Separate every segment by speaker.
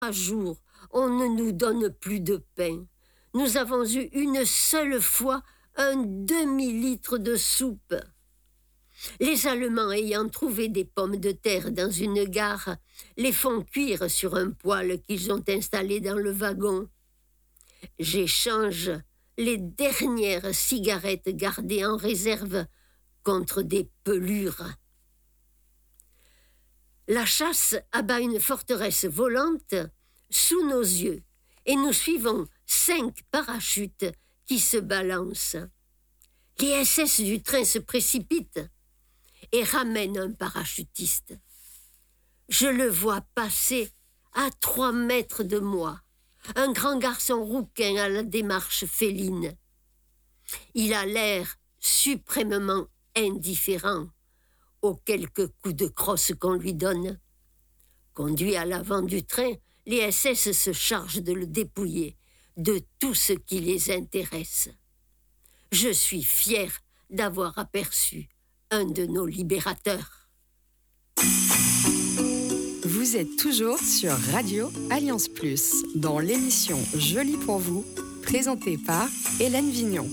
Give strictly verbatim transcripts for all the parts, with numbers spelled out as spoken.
Speaker 1: À jour, on ne nous donne plus de pain. Nous avons eu une seule fois un demi-litre de soupe. Les Allemands ayant trouvé des pommes de terre dans une gare, les font cuire sur un poêle qu'ils ont installé dans le wagon. J'échange les dernières cigarettes gardées en réserve contre des pelures. La chasse abat une forteresse volante sous nos yeux et nous suivons cinq parachutes qui se balancent. Les S S du train se précipitent et ramènent un parachutiste. Je le vois passer à trois mètres de moi, un grand garçon rouquin à la démarche féline. Il a l'air suprêmement indifférent aux quelques coups de crosse qu'on lui donne. Conduit à l'avant du train, les S S se chargent de le dépouiller de tout ce qui les intéresse. Je suis fier d'avoir aperçu un de nos libérateurs.
Speaker 2: Vous êtes toujours sur Radio Alliance Plus, dans l'émission Je lis pour vous, présentée par Hélène Vignon.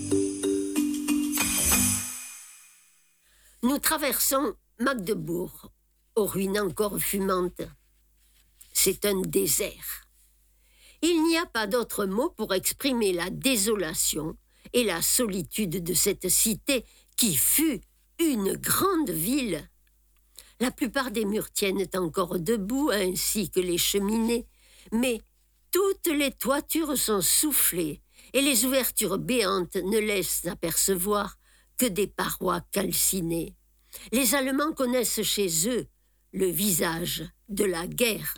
Speaker 1: Nous traversons Magdebourg, aux ruines encore fumantes. C'est un désert. Il n'y a pas d'autre mot pour exprimer la désolation et la solitude de cette cité qui fut une grande ville. La plupart des murs tiennent encore debout, ainsi que les cheminées, mais toutes les toitures sont soufflées et les ouvertures béantes ne laissent apercevoir que des parois calcinées. Les Allemands connaissent chez eux le visage de la guerre.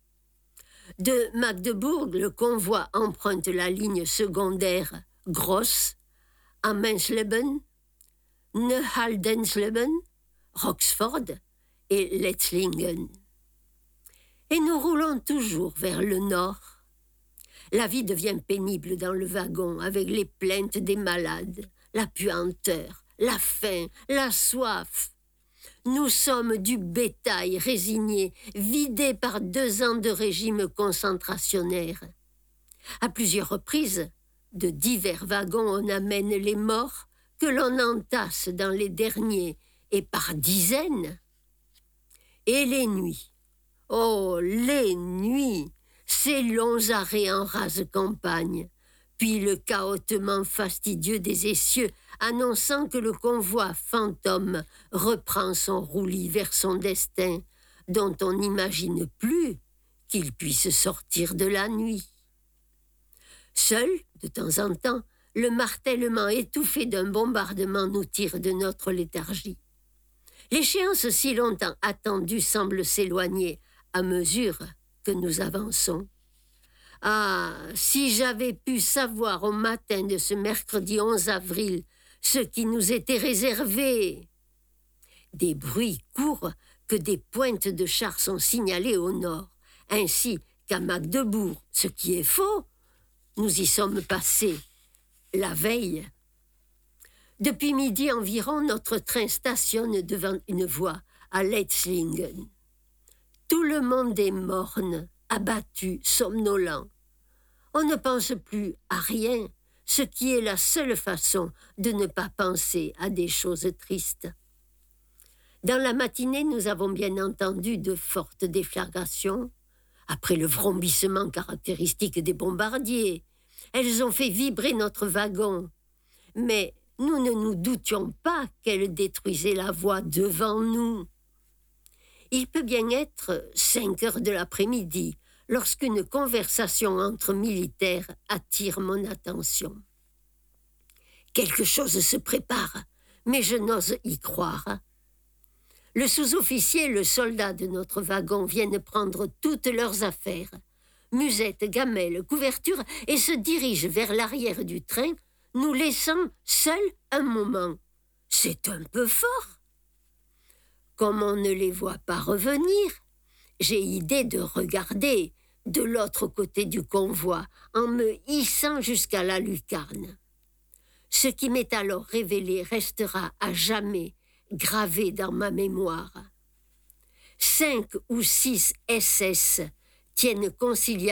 Speaker 1: De Magdebourg, le convoi emprunte la ligne secondaire Gross à Mensleben, Neuhaldensleben, Roxford et Letzlingen. Et nous roulons toujours vers le nord. La vie devient pénible dans le wagon avec les plaintes des malades, la puanteur, la faim, la soif. Nous sommes du bétail résigné, vidé par deux ans de régime concentrationnaire. À plusieurs reprises, de divers wagons on amène les morts que l'on entasse dans les derniers, et par dizaines. Et les nuits, oh, les nuits, ces longs arrêts en rase campagne, puis le cahotement fastidieux des essieux annonçant que le convoi fantôme reprend son roulis vers son destin, dont on n'imagine plus qu'il puisse sortir de la nuit. Seul, de temps en temps, le martèlement étouffé d'un bombardement nous tire de notre léthargie. L'échéance si longtemps attendue semble s'éloigner à mesure que nous avançons. Ah, si j'avais pu savoir au matin de ce mercredi onze avril ce qui nous était réservé. Des bruits courent que des pointes de chars sont signalées au nord, ainsi qu'à Magdebourg, ce qui est faux. Nous y sommes passés la veille. Depuis midi environ, notre train stationne devant une voie à Letzlingen. Tout le monde est morne, abattu, somnolent. On ne pense plus à rien, ce qui est la seule façon de ne pas penser à des choses tristes. Dans la matinée, nous avons bien entendu de fortes déflagrations. Après le vrombissement caractéristique des bombardiers, elles ont fait vibrer notre wagon. Mais nous ne nous doutions pas qu'elles détruisaient la voie devant nous. Il peut bien être cinq heures de l'après-midi lorsqu'une conversation entre militaires attire mon attention. Quelque chose se prépare, mais je n'ose y croire. Le sous-officier et le soldat de notre wagon viennent prendre toutes leurs affaires, musette, gamelle, couverture, et se dirigent vers l'arrière du train, nous laissant seuls un moment. C'est un peu fort. Comme on ne les voit pas revenir, j'ai idée de regarder de l'autre côté du convoi en me hissant jusqu'à la lucarne. Ce qui m'est alors révélé restera à jamais gravé dans ma mémoire. Cinq ou six S S tiennent conciliation